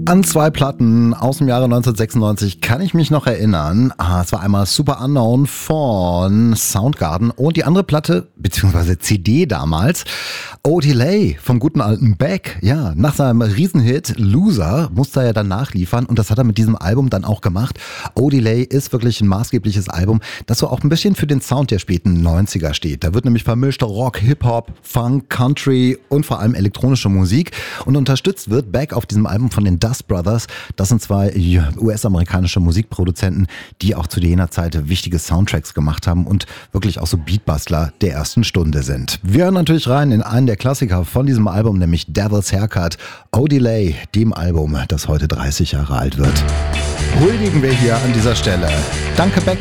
An zwei Platten aus dem Jahre 1996 kann ich mich noch erinnern. Es war einmal Super Unknown von Soundgarden und die andere Platte, beziehungsweise CD damals, Odelay vom guten alten Beck. Ja, nach seinem Riesenhit Loser musste er ja dann nachliefern und das hat er mit diesem Album dann auch gemacht. Odelay ist wirklich ein maßgebliches Album, das so auch ein bisschen für den Sound der späten 90er steht. Da wird nämlich vermischt Rock, Hip-Hop, Funk, Country und vor allem elektronische Musik und unterstützt wird Beck auf diesem Album von den Dust Brothers. Das sind zwei US-amerikanische Musikproduzenten, die auch zu jener Zeit wichtige Soundtracks gemacht haben und wirklich auch so Beatbustler der ersten Stunde sind. Wir hören natürlich rein in einen der Klassiker von diesem Album, nämlich Devil's Haircut, Odelay, dem Album, das heute 30 Jahre alt wird. Huldigen wir hier an dieser Stelle. Danke Beck.